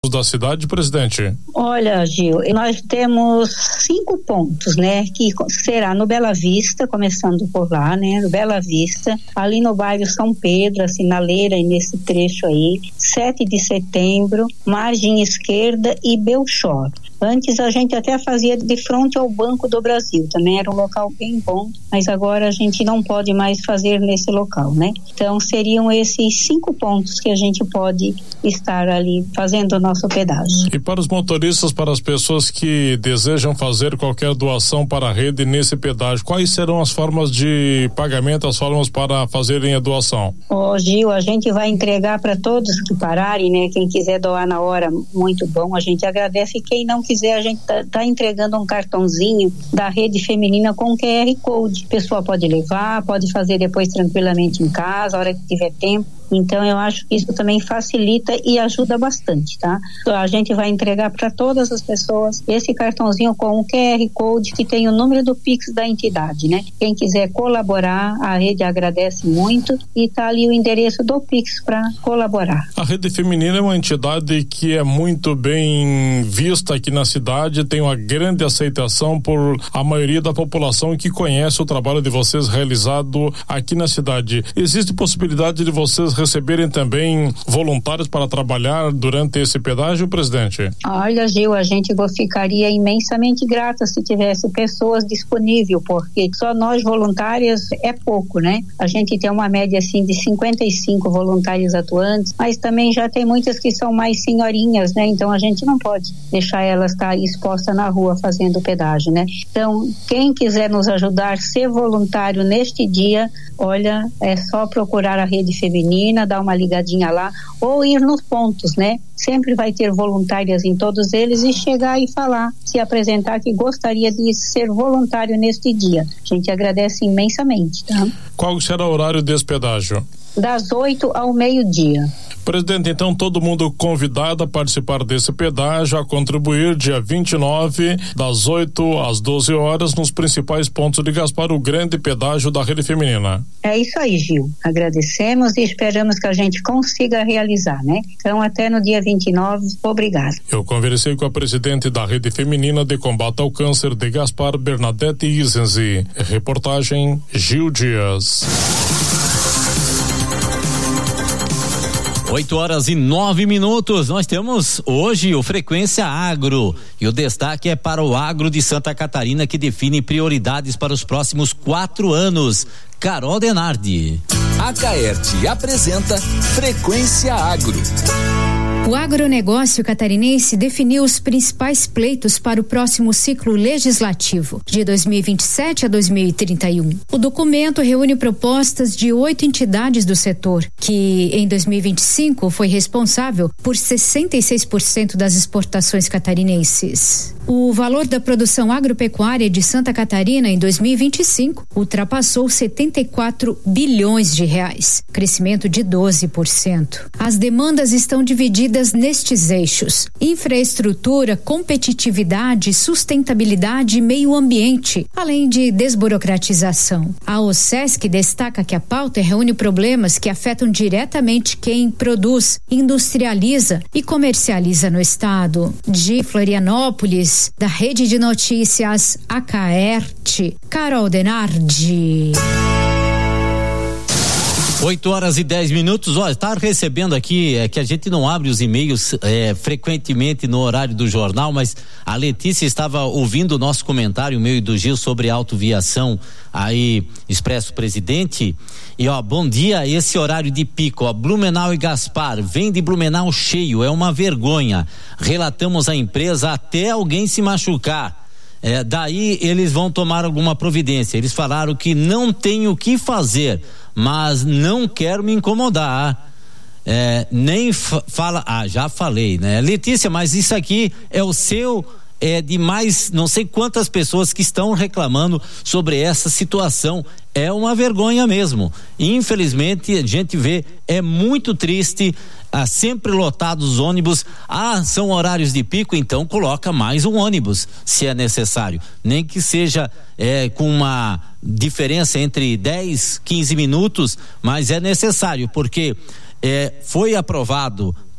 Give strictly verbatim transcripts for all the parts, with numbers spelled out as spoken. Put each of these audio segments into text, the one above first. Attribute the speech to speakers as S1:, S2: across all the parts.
S1: da cidade, presidente?
S2: Olha, Gil, nós temos cinco pontos, né, que será no Bela Vista, começando por lá, né, no Bela Vista, ali no bairro São Pedro, a Sinaleira, e nesse trecho aí, sete de setembro, Margem Esquerda e Belchor. Antes a gente até fazia de frente ao Banco do Brasil, também era um local bem bom, mas agora a gente não pode mais fazer nesse local, né? Então seriam esses cinco pontos que a gente pode estar ali fazendo o nosso pedágio.
S1: E para os motoristas, para as pessoas que desejam fazer qualquer doação para a rede nesse pedágio, quais serão as formas de pagamento, as formas para fazerem a doação?
S2: Ô Gil, a gente vai entregar para todos que pararem, né? Quem quiser doar na hora, muito bom, a gente agradece, e quem não quiser, a gente tá, tá entregando um cartãozinho da Rede Feminina com Q R Code. A pessoa pode levar, pode fazer depois tranquilamente em casa, a hora que tiver tempo. Então eu acho que isso também facilita e ajuda bastante, tá? Então, a gente vai entregar para todas as pessoas esse cartãozinho com o Q R Code que tem o número do Pix da entidade, né? Quem quiser colaborar, a rede agradece muito, e tá ali o endereço do Pix para colaborar.
S1: A Rede Feminina é uma entidade que é muito bem vista aqui na cidade, tem uma grande aceitação por a maioria da população que conhece o trabalho de vocês realizado aqui na cidade. Existe possibilidade de vocês receberem também voluntários para trabalhar durante esse pedágio, presidente?
S2: Olha, Gil, a gente ficaria imensamente grata se tivesse pessoas disponíveis, porque só nós voluntárias é pouco, né? A gente tem uma média assim de cinquenta e cinco voluntários atuantes, mas também já tem muitas que são mais senhorinhas, né? Então a gente não pode deixar elas estar expostas na rua fazendo o pedágio, né? Então, quem quiser nos ajudar, ser voluntário neste dia, olha, é só procurar a Rede Feminina, dar uma ligadinha lá, ou ir nos pontos, né? Sempre vai ter voluntárias em todos eles, e chegar e falar, se apresentar que gostaria de ser voluntário neste dia. A gente agradece imensamente, tá?
S1: Qual será o horário desse pedágio?
S2: Das oito ao meio-dia.
S1: Presidente, então todo mundo convidado a participar desse pedágio, a contribuir dia vinte e nove, das oito às doze horas, nos principais pontos de Gaspar, o grande pedágio da Rede Feminina.
S2: É isso aí, Gil. Agradecemos e esperamos que a gente consiga realizar, né? Então, até no dia vinte e nove, obrigado.
S1: Eu conversei com a presidente da Rede Feminina de Combate ao Câncer de Gaspar, Bernadette Isenzi. Reportagem Gil Dias.
S3: oito horas e nove minutos. Nós temos hoje o Frequência Agro, e o destaque é para o agro de Santa Catarina, que define prioridades para os próximos quatro anos. Carol Denardi.
S4: A Caerte apresenta Frequência Agro.
S5: O agronegócio catarinense definiu os principais pleitos para o próximo ciclo legislativo, de dois mil e vinte e sete a dois mil e trinta e um. O documento reúne propostas de oito entidades do setor, que em dois mil e vinte e cinco foi responsável por sessenta e seis por cento das exportações catarinenses. O valor da produção agropecuária de Santa Catarina em dois mil e vinte e cinco ultrapassou setenta e quatro bilhões de reais, crescimento de doze por cento. As demandas estão divididas nestes eixos: infraestrutura, competitividade, sustentabilidade e meio ambiente, além de desburocratização. A OSESC destaca que a pauta reúne problemas que afetam diretamente quem produz, industrializa e comercializa no estado. De Florianópolis, da Rede de Notícias A Caerte, Carol Denardi.
S3: oito horas e dez minutos. Olha, tá recebendo aqui, é que a gente não abre os e-mails é, frequentemente no horário do jornal, mas a Letícia estava ouvindo o nosso comentário, o meu e do Gil, sobre autoviação aí, Expresso Presidente. E ó, bom dia, esse horário de pico, ó, Blumenau e Gaspar, vem de Blumenau cheio, é uma vergonha. Relatamos à empresa até alguém se machucar. É, daí eles vão tomar alguma providência. Eles falaram que não tem o que fazer, mas não quero me incomodar. É, nem fa- fala, ah, já falei, né? Letícia, mas isso aqui é o seu, é de mais não sei quantas pessoas que estão reclamando sobre essa situação. É uma vergonha mesmo. Infelizmente, a gente vê, é muito triste. Ah, sempre lotados os ônibus. Ah, são horários de pico, então coloca mais um ônibus, se é necessário. Nem que seja é, com uma diferença entre dez, quinze minutos, mas é necessário, porque é, foi aprovado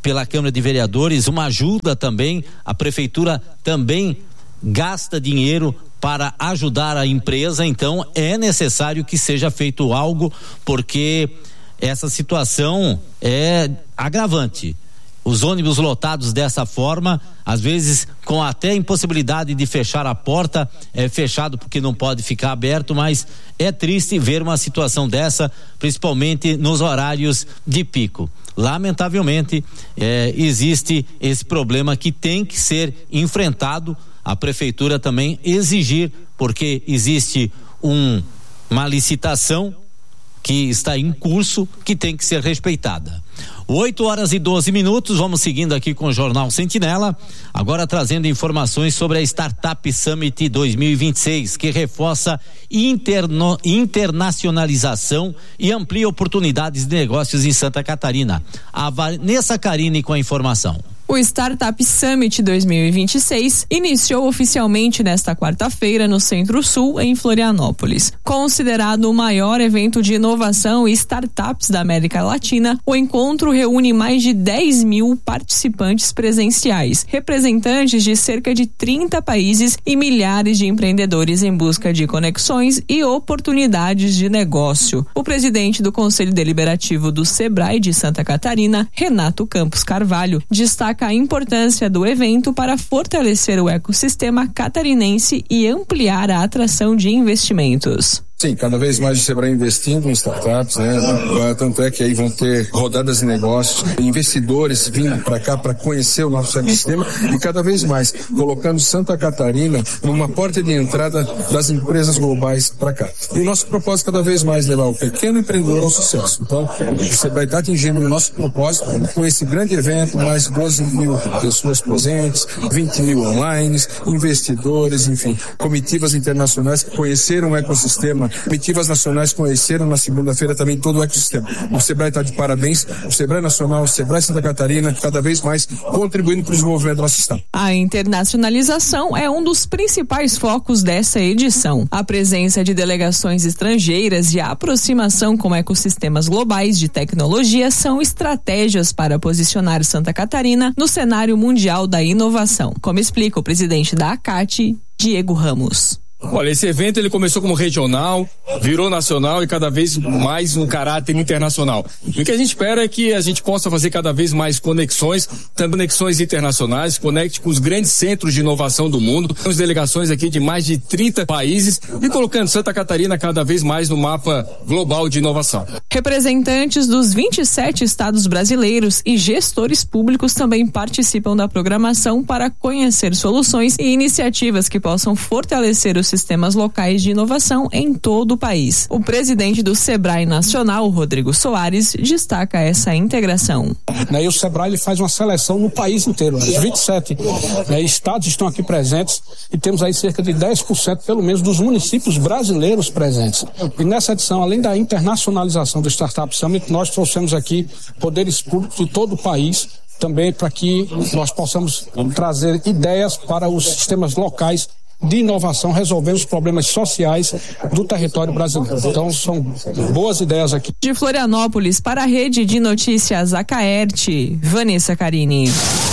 S3: pela Câmara de Vereadores, uma ajuda também. A prefeitura também gasta dinheiro para ajudar a empresa, então é necessário que seja feito algo, porque essa situação é agravante. Os ônibus lotados dessa forma, às vezes com até impossibilidade de fechar a porta, é fechado porque não pode ficar aberto, mas é triste ver uma situação dessa, principalmente nos horários de pico. Lamentavelmente, é, existe esse problema que tem que ser enfrentado. A prefeitura também exigir, porque existe um, uma licitação que está em curso, que tem que ser respeitada. oito horas e doze minutos, vamos seguindo aqui com o Jornal Sentinela, agora trazendo informações sobre a Startup Summit dois mil e vinte e seis, que reforça interno, internacionalização e amplia oportunidades de negócios em Santa Catarina. A Vanessa Carini com a informação.
S6: O Startup Summit dois mil e vinte e seis iniciou oficialmente nesta quarta-feira no Centro-Sul, em Florianópolis. Considerado o maior evento de inovação e startups da América Latina, o encontro reúne mais de dez mil participantes presenciais, representantes de cerca de trinta países e milhares de empreendedores em busca de conexões e oportunidades de negócio. O presidente do Conselho Deliberativo do Sebrae de Santa Catarina, Renato Campos Carvalho, destaca a importância do evento para fortalecer o ecossistema catarinense e ampliar a atração de investimentos.
S7: Sim, cada vez mais o Sebrae investindo em startups, né? Tanto é que aí vão ter rodadas de negócios, investidores vindo para cá para conhecer o nosso ecossistema e cada vez mais colocando Santa Catarina numa porta de entrada das empresas globais para cá. E o nosso propósito cada vez mais levar o pequeno empreendedor ao sucesso. Então, o Sebrae está atingindo o nosso propósito com esse grande evento, mais doze mil pessoas presentes, vinte mil online, investidores, enfim, comitivas internacionais que conheceram o ecossistema. Comitivas nacionais conheceram na segunda-feira também todo o ecossistema. O Sebrae está de parabéns, o Sebrae Nacional, o Sebrae Santa Catarina, cada vez mais contribuindo para o desenvolvimento do nosso estado.
S6: A internacionalização é um dos principais focos dessa edição. A presença de delegações estrangeiras e a aproximação com ecossistemas globais de tecnologia são estratégias para posicionar Santa Catarina no cenário mundial da inovação, como explica o presidente da ACAT, Diego Ramos.
S8: Olha, esse evento ele começou como regional, virou nacional e cada vez mais um caráter internacional. E o que a gente espera é que a gente possa fazer cada vez mais conexões, também conexões internacionais, conecte com os grandes centros de inovação do mundo. Temos delegações aqui de mais de trinta países e colocando Santa Catarina cada vez mais no mapa global de inovação.
S6: Representantes dos vinte e sete estados brasileiros e gestores públicos também participam da programação para conhecer soluções e iniciativas que possam fortalecer os sistemas locais de inovação em todo o país. O presidente do Sebrae Nacional, Rodrigo Soares, destaca essa integração.
S9: E o Sebrae ele faz uma seleção no país inteiro. Os vinte e sete né, estados estão aqui presentes e temos aí cerca de dez por cento, pelo menos, dos municípios brasileiros presentes. E nessa edição, além da internacionalização do Startup Summit, nós trouxemos aqui poderes públicos de todo o país, também para que nós possamos trazer ideias para os sistemas locais de inovação, resolvendo os problemas sociais do território brasileiro. Então, são boas ideias aqui.
S6: De Florianópolis, para a Rede de Notícias Acaerte, Vanessa Carini.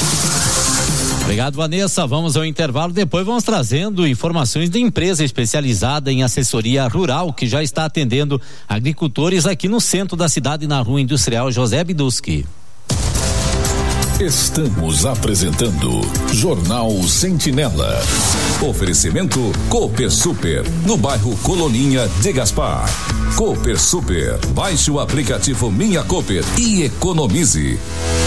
S3: Obrigado, Vanessa. Vamos ao intervalo. Depois vamos trazendo informações de empresa especializada em assessoria rural que já está atendendo agricultores aqui no centro da cidade, na Rua Industrial José Biduski.
S4: Estamos apresentando Jornal Sentinela. Oferecimento Cooper Super, no bairro Coloninha de Gaspar. Cooper Super, baixe o aplicativo Minha Cooper e economize.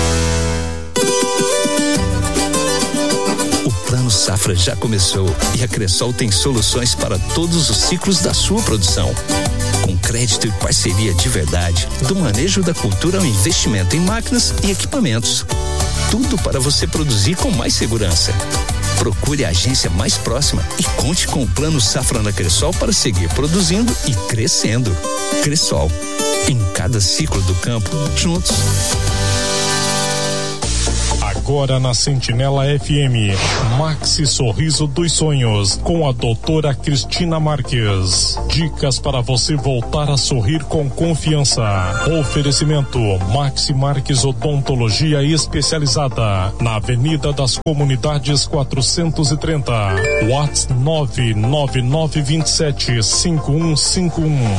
S10: O Plano Safra já começou e a Cressol tem soluções para todos os ciclos da sua produção. Com crédito e parceria de verdade, do manejo da cultura ao investimento em máquinas e equipamentos. Tudo para você produzir com mais segurança. Procure a agência mais próxima e conte com o Plano Safra da Cressol para seguir produzindo e crescendo. Cressol, em cada ciclo do campo, juntos.
S1: A Agora na Sentinela F M, Maxi Sorriso dos Sonhos, com a doutora Cristina Marques. Dicas para você voltar a sorrir com confiança. Oferecimento Maxi Marques Odontologia Especializada, na Avenida das Comunidades quatrocentos e trinta. WhatsApp nove nove nove dois sete cinco um cinco um.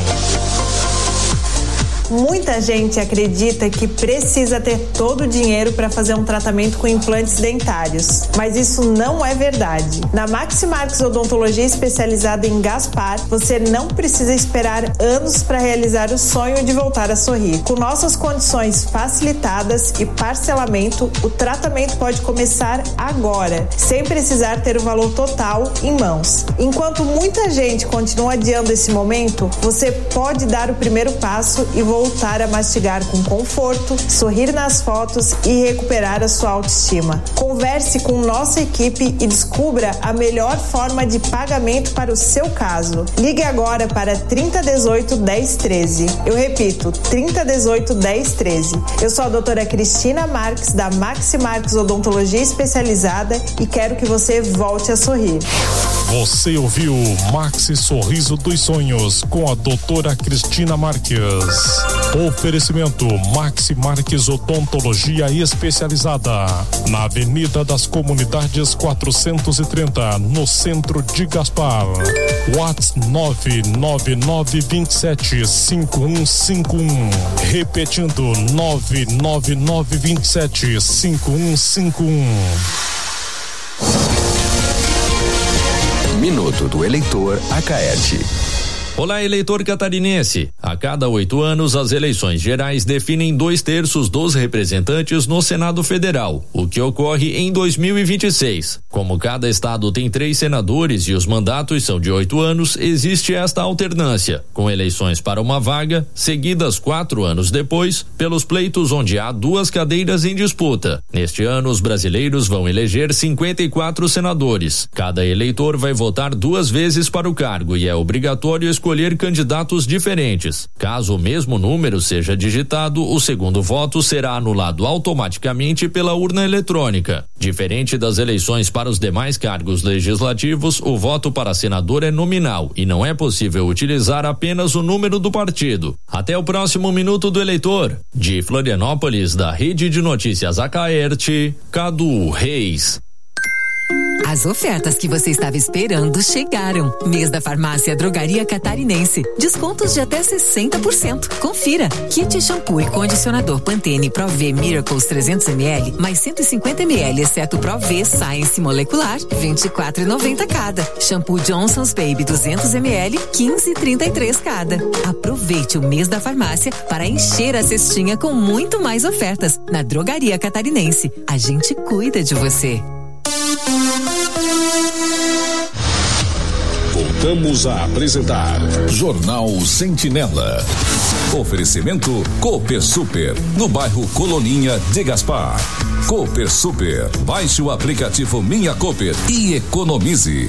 S11: Muita gente acredita que precisa ter todo o dinheiro para fazer um tratamento com implantes dentários, mas isso não é verdade. Na Maxi Marques Odontologia Especializada em Gaspar, você não precisa esperar anos para realizar o sonho de voltar a sorrir. Com nossas condições facilitadas e parcelamento, o tratamento pode começar agora, sem precisar ter o valor total em mãos. Enquanto muita gente continua adiando esse momento, você pode dar o primeiro passo e voltar voltar a mastigar com conforto, sorrir nas fotos e recuperar a sua autoestima. Converse com nossa equipe e descubra a melhor forma de pagamento para o seu caso. Ligue agora para trinta dezoito, dez treze. Eu repito, trinta dezoito, dez treze. Eu sou a doutora Cristina Marques, da Maxi Marques Odontologia Especializada, e quero que você volte a sorrir.
S1: Você ouviu Maxi Sorriso dos Sonhos com a doutora Cristina Marques. Oferecimento Maxi Marques Odontologia Especializada, na Avenida das Comunidades quatrocentos e trinta, no centro de Gaspar. WhatsApp nove nove nove dois sete cinco um cinco um. Repetindo, nove nove nove dois sete cinco um cinco um.
S12: Minuto do Eleitor Acaerte.
S13: Olá, eleitor catarinense. A cada oito anos, as eleições gerais definem dois terços dos representantes no Senado Federal, o que ocorre em dois mil e vinte e seis. Como cada estado tem três senadores e os mandatos são de oito anos, existe esta alternância, com eleições para uma vaga, seguidas quatro anos depois, pelos pleitos onde há duas cadeiras em disputa. Neste ano, os brasileiros vão eleger cinquenta e quatro senadores. Cada eleitor vai votar duas vezes para o cargo e é obrigatório escolher candidatos diferentes. Caso o mesmo número seja digitado, o segundo voto será anulado automaticamente pela urna eletrônica. Diferente das eleições para os demais cargos legislativos, o voto para senador é nominal e não é possível utilizar apenas o número do partido. Até o próximo Minuto do Eleitor. De Florianópolis, da Rede de Notícias Acaerte, Cadu Reis.
S14: As ofertas que você estava esperando chegaram. Mês da Farmácia Drogaria Catarinense. Descontos de até sessenta por cento. Confira. Kit shampoo e condicionador Pantene Pro V Miracles trezentos mililitros mais cento e cinquenta mililitros, exceto Pro V Science Molecular, vinte e quatro reais e noventa centavos cada. Shampoo Johnson's Baby duzentos mililitros, quinze reais e trinta e três centavos cada. Aproveite o mês da farmácia para encher a cestinha com muito mais ofertas. Na Drogaria Catarinense. A gente cuida de você.
S4: Voltamos a apresentar Jornal Sentinela. Oferecimento Cooper Super, no bairro Coloninha de Gaspar. Cooper Super, baixe o aplicativo Minha Cooper e economize.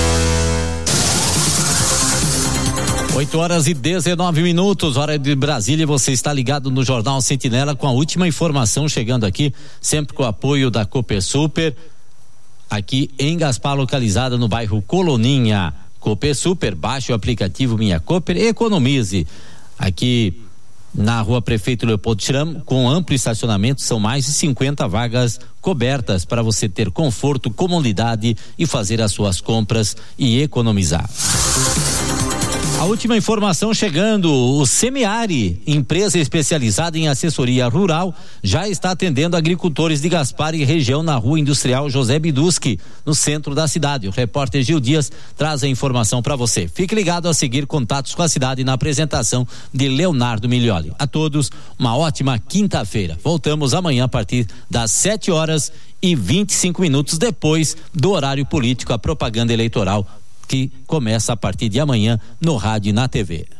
S3: oito horas e dezenove minutos, hora de Brasília. Você está ligado no Jornal Sentinela com a última informação chegando aqui, sempre com o apoio da Cooper Super, aqui em Gaspar, localizada no bairro Coloninha. Cooper Super, baixe o aplicativo Minha Cooper e economize. Aqui na rua Prefeito Leopoldo Tiram, com amplo estacionamento, são mais de cinquenta vagas cobertas para você ter conforto, comodidade e fazer as suas compras e economizar. A última informação chegando, o Semiari, empresa especializada em assessoria rural, já está atendendo agricultores de Gaspar e região na rua industrial José Biduski, no centro da cidade. O repórter Gil Dias traz a informação para você. Fique ligado a seguir contatos com a cidade na apresentação de Leonardo Miglioli. A todos, uma ótima quinta-feira. Voltamos amanhã a partir das sete horas e vinte e cinco minutos depois do horário político, a propaganda eleitoral que começa a partir de amanhã no rádio e na T V.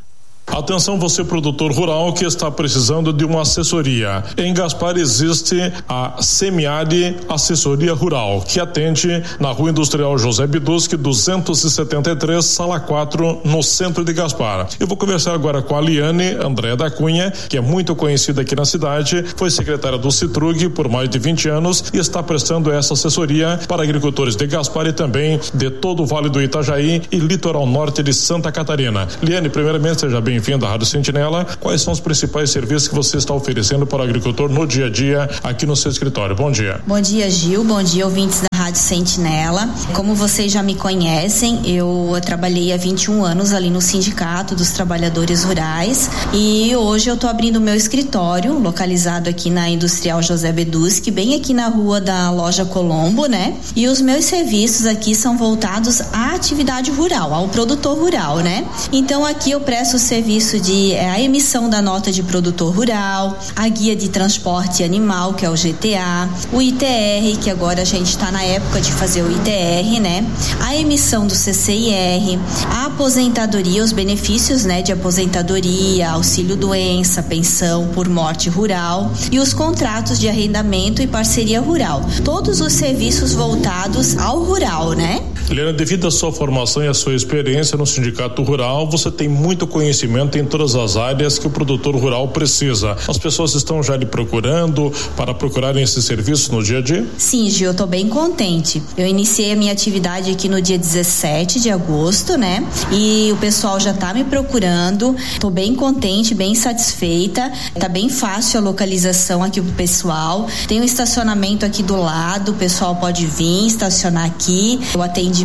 S1: Atenção você produtor rural que está precisando de uma assessoria. Em Gaspar existe a Semeari Assessoria Rural, que atende na Rua Industrial José Biduschi, duzentos e setenta e três, sala quatro, no centro de Gaspar. Eu vou conversar agora com a Liane André da Cunha, que é muito conhecida aqui na cidade, foi secretária do Citrug por mais de vinte anos e está prestando essa assessoria para agricultores de Gaspar e também de todo o Vale do Itajaí e litoral norte de Santa Catarina. Liane, primeiramente, seja bem-vinda à Rádio Sentinela. Quais são os principais serviços que você está oferecendo para o agricultor no dia a dia aqui no seu escritório? Bom dia.
S15: Bom dia, Gil. Bom dia, ouvintes da Rádio Sentinela. Como vocês já me conhecem, eu trabalhei há vinte e um anos ali no Sindicato dos Trabalhadores Rurais e hoje eu estou abrindo o meu escritório, localizado aqui na Industrial José Biduschi, bem aqui na rua da Loja Colombo, né? E os meus serviços aqui são voltados à atividade rural, ao produtor rural, né? Então aqui eu presto o serviço de é, a emissão da nota de produtor rural, a guia de transporte animal, que é o G T A, o I T R, que agora a gente está na época de fazer o I T R, né? A emissão do C C I R, a aposentadoria, os benefícios, né, de aposentadoria, auxílio doença, pensão por morte rural e os contratos de arrendamento e parceria rural. Todos os serviços voltados ao rural, né?
S1: Helena, devido à sua formação e à sua experiência no Sindicato Rural, você tem muito conhecimento em todas as áreas que o produtor rural precisa. As pessoas estão já lhe procurando para procurarem esse serviço no dia a dia?
S15: Sim, Gil, eu tô bem contente. Eu iniciei a minha atividade aqui no dia dezessete de agosto, né? E o pessoal já tá me procurando. Tô bem contente, bem satisfeita. Tá bem fácil a localização aqui pro pessoal. Tem um estacionamento aqui do lado, o pessoal pode vir estacionar aqui. O atendimento,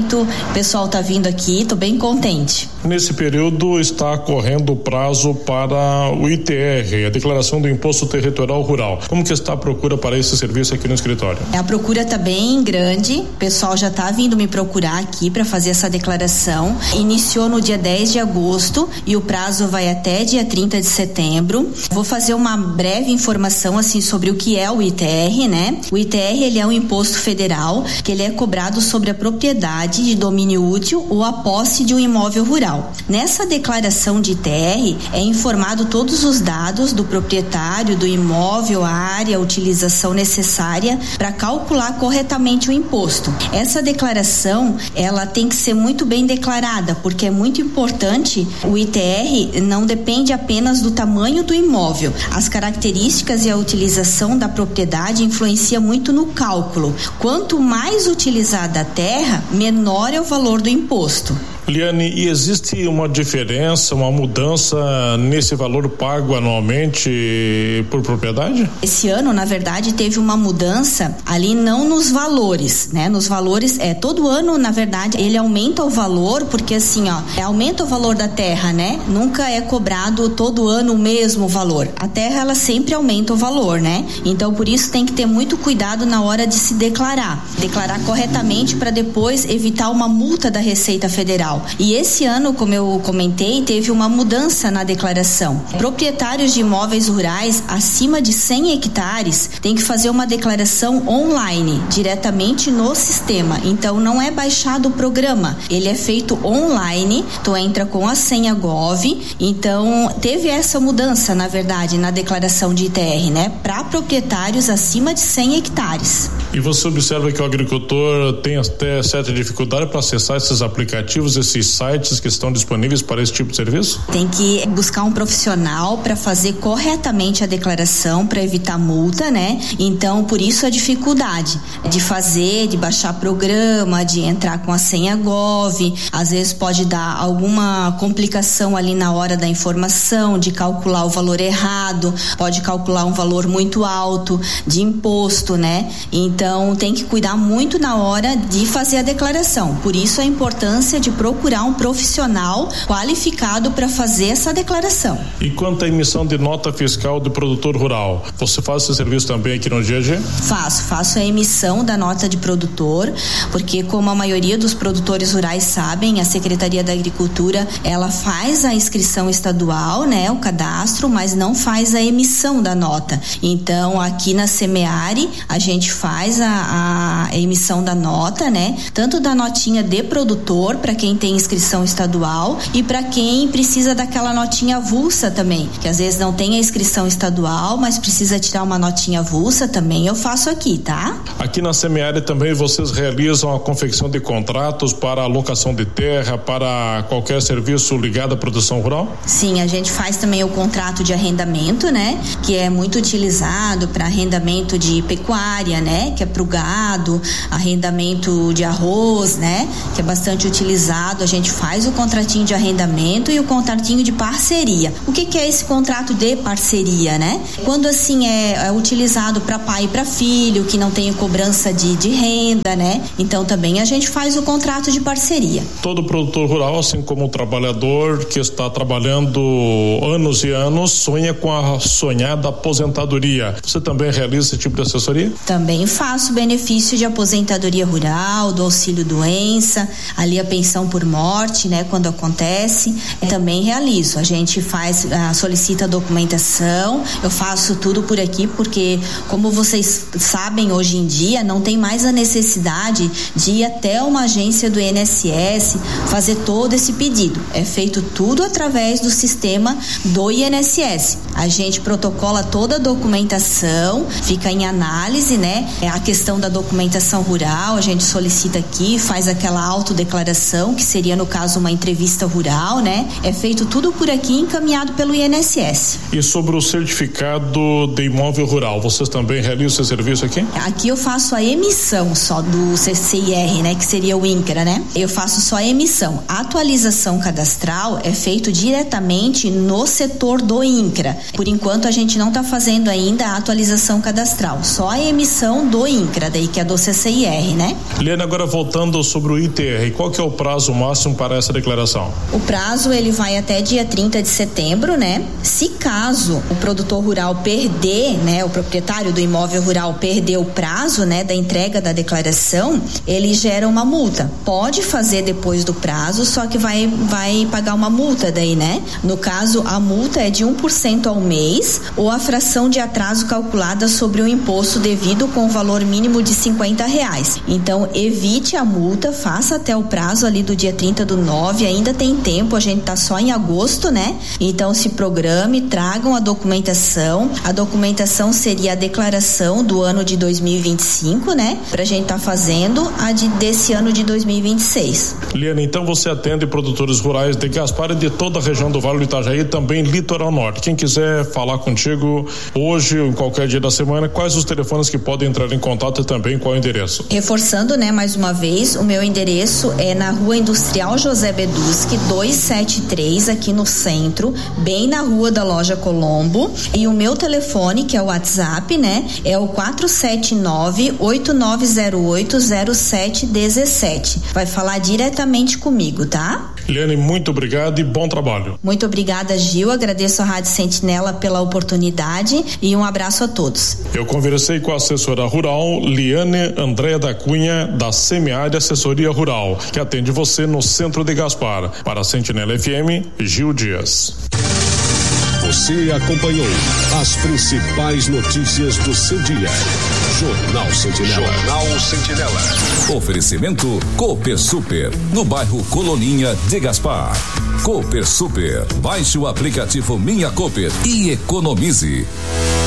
S15: o pessoal tá vindo aqui, tô bem contente.
S1: Nesse período está correndo o prazo para o I T R, a Declaração do Imposto Territorial Rural. Como que está a procura para esse serviço aqui no escritório?
S15: A procura tá bem grande, o pessoal já tá vindo me procurar aqui para fazer essa declaração. Iniciou no dia dez de agosto e o prazo vai até dia trinta de setembro. Vou fazer uma breve informação assim sobre o que é o I T R, né? O I T R, ele é um imposto federal que ele é cobrado sobre a propriedade de domínio útil ou a posse de um imóvel rural. Nessa declaração de I T R é informado todos os dados do proprietário do imóvel, a área, a utilização necessária para calcular corretamente o imposto. Essa declaração, ela tem que ser muito bem declarada, porque é muito importante. O I T R não depende apenas do tamanho do imóvel. As características e a utilização da propriedade influencia muito no cálculo. Quanto mais utilizada a terra, menor é o valor do imposto.
S1: Liane, e existe uma diferença, uma mudança nesse valor pago anualmente por propriedade?
S15: Esse ano, na verdade, teve uma mudança ali não nos valores, né? Nos valores, é, todo ano, na verdade, ele aumenta o valor, porque assim, ó, é, aumenta o valor da terra, né? Nunca é cobrado todo ano o mesmo valor. A terra, ela sempre aumenta o valor, né? Então, por isso tem que ter muito cuidado na hora de se declarar. Declarar corretamente para depois evitar uma multa da Receita Federal. E esse ano, como eu comentei, teve uma mudança na declaração. Proprietários de imóveis rurais acima de cem hectares têm que fazer uma declaração online, diretamente no sistema. Então, não é baixado o programa, ele é feito online, tu entra com a senha Gov. Então, teve essa mudança, na verdade, na declaração de I T R, né? Para proprietários acima de cem hectares.
S1: E você observa que o agricultor tem até certa dificuldade para acessar esses aplicativos, esses sites que estão disponíveis para esse tipo de serviço?
S15: Tem que buscar um profissional para fazer corretamente a declaração, para evitar multa, né? Então, por isso a dificuldade de fazer, de baixar programa, de entrar com a senha Gov. Às vezes pode dar alguma complicação ali na hora da informação, de calcular o valor errado, pode calcular um valor muito alto de imposto, né? Então, tem que cuidar muito na hora de fazer a declaração. Por isso a importância de procurar um profissional qualificado para fazer essa declaração.
S1: E quanto à emissão de nota fiscal do produtor rural, você faz esse serviço também aqui no dia a dia?
S15: Faço, faço a emissão da nota de produtor, porque como a maioria dos produtores rurais sabem, a Secretaria da Agricultura, ela faz a inscrição estadual, né, o cadastro, mas não faz a emissão da nota. Então, aqui na Semeari, a gente faz a, a emissão da nota, né, tanto da notinha de produtor, para quem tem tem inscrição estadual e para quem precisa daquela notinha avulsa também, que às vezes não tem a inscrição estadual, mas precisa tirar uma notinha avulsa, também eu faço aqui, tá?
S1: Aqui na Semiária também vocês realizam a confecção de contratos para alocação de terra, para qualquer serviço ligado à produção rural?
S15: Sim, a gente faz também o contrato de arrendamento, né? Que é muito utilizado para arrendamento de pecuária, né? Que é pro gado, arrendamento de arroz, né? Que é bastante utilizado. A gente faz o contratinho de arrendamento e o contratinho de parceria. O que que é esse contrato de parceria, né? Quando assim é, é utilizado para pai e para filho, que não tem cobrança de, de renda, né? Então também a gente faz o contrato de parceria.
S1: Todo produtor rural, assim como o trabalhador que está trabalhando anos e anos, sonha com a sonhada aposentadoria. Você também realiza esse tipo de assessoria?
S15: Também faço benefício de aposentadoria rural, do auxílio doença, ali a pensão por morte, né? Quando acontece, também realizo. A gente faz, a, solicita a documentação, eu faço tudo por aqui porque, como vocês sabem, hoje em dia não tem mais a necessidade de ir até uma agência do I N S S fazer todo esse pedido. É feito tudo através do sistema do I N S S. A gente protocola toda a documentação, fica em análise, né? É a questão da documentação rural, a gente solicita aqui, faz aquela autodeclaração, que seria no caso uma entrevista rural, né? É feito tudo por aqui, encaminhado pelo I N S S.
S1: E sobre o certificado de imóvel rural, vocês também realizam esse serviço aqui?
S15: Aqui eu faço a emissão só do C C I R, né? Que seria o INCRA, né? Eu faço só a emissão. A atualização cadastral é feito diretamente no setor do INCRA. Por enquanto a gente não está fazendo ainda a atualização cadastral, só a emissão do INCRA, daí que é do C C I R, né?
S1: Liane, agora voltando sobre o I T R, qual que é o prazo máximo para essa declaração?
S15: O prazo ele vai até dia trinta de setembro, né? Se caso o produtor rural perder, né, o proprietário do imóvel rural perder o prazo, né, da entrega da declaração, ele gera uma multa. Pode fazer depois do prazo, só que vai vai pagar uma multa daí, né? No caso, a multa é de um por cento ao mês ou a fração de atraso calculada sobre o imposto devido com valor mínimo de cinquenta reais. Então, evite a multa, faça até o prazo ali do dia trinta do nove, ainda tem tempo, a gente tá só em agosto, né? Então, se programe, tragam a documentação. A documentação seria a declaração do ano de dois mil e vinte e cinco, né? Pra gente tá fazendo a de, desse ano de dois mil e vinte e seis.
S1: Liane, então você atende produtores rurais de Gaspar e de toda a região do Vale do Itajaí, também Litoral Norte. Quem quiser falar contigo hoje ou em qualquer dia da semana, quais os telefones que podem entrar em contato e também qual é o endereço?
S15: Reforçando, né, mais uma vez, o meu endereço é na Rua Industrial José Beduski, duzentos e setenta e três, aqui no centro, bem na Rua da Loja Colombo. E o meu telefone, que é o WhatsApp, né, é o quatro sete nove, oito nove zero oito, zero sete um sete. Vai falar diretamente comigo, tá?
S1: Liane, muito obrigado e bom trabalho.
S15: Muito obrigada, Gil. Agradeço a Rádio Sentinela pela oportunidade e um abraço a todos.
S1: Eu conversei com a assessora rural Liane Andréa da Cunha, da Semiária Assessoria Rural, que atende você no centro de Gaspar. Para a Sentinela F M, Gil Dias.
S16: Você acompanhou as principais notícias do seu dia. Jornal Sentinela.
S4: Jornal Sentinela. Oferecimento Cooper Super, no bairro Coloninha de Gaspar. Cooper Super. Baixe o aplicativo Minha Cooper e economize.